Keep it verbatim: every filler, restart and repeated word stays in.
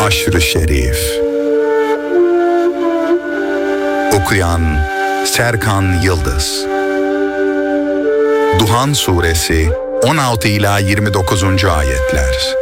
Aşr-ı Şerif. Okuyan Serkan Yıldız. Duhan Suresi on altı ila yirmi dokuzuncu ayetler.